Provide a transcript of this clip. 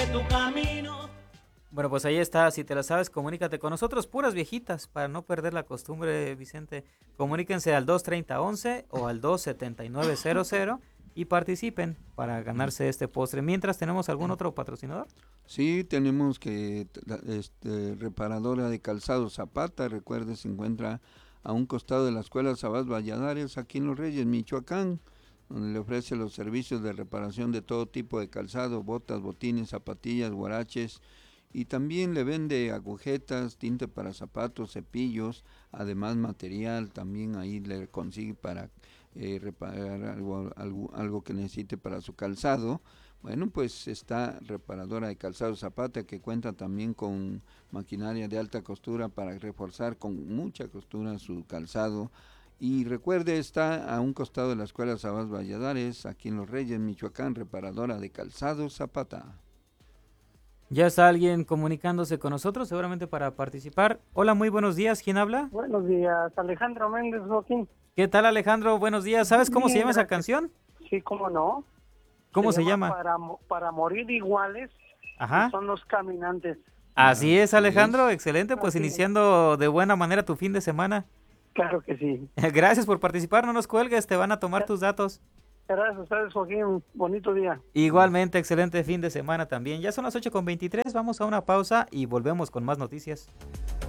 tu camino. Bueno, pues ahí está, si te la sabes, comunícate con nosotros, puras viejitas, para no perder la costumbre, Vicente. Comuníquense al 230-11 o al 279-00 y participen para ganarse este postre. Mientras, ¿tenemos algún otro patrocinador? Sí, tenemos reparadora de calzado Zapata, recuerde, se encuentra a un costado de la Escuela Sabás Valladares, aquí en Los Reyes, Michoacán, donde le ofrece los servicios de reparación de todo tipo de calzado, botas, botines, zapatillas, guaraches, y también le vende agujetas, tinte para zapatos, cepillos, además material, también ahí le consigue para reparar algo que necesite para su calzado. Bueno, pues está reparadora de calzado Zapata, que cuenta también con maquinaria de alta costura para reforzar con mucha costura su calzado. Y recuerde, está a un costado de la Escuela Sabás Valladares, aquí en Los Reyes, Michoacán, reparadora de calzado Zapata. Ya está alguien comunicándose con nosotros, seguramente para participar. Hola, muy buenos días, ¿quién habla? Buenos días, Alejandro Méndez, Joaquín. ¿Qué tal, Alejandro? Buenos días. ¿Sabes cómo se Bien, llama esa gracias. canción? Sí, cómo no. ¿Cómo se llama? Para morir iguales. Ajá. Son los caminantes. Así es, Alejandro, excelente, pues Así es. iniciando de buena manera tu fin de semana. Claro que sí. Gracias por participar, no nos cuelgues, te van a tomar tus datos. Gracias a ustedes, Joaquín. Bonito día. Igualmente, excelente fin de semana también. Ya son las 8:23, vamos a una pausa y volvemos con más noticias.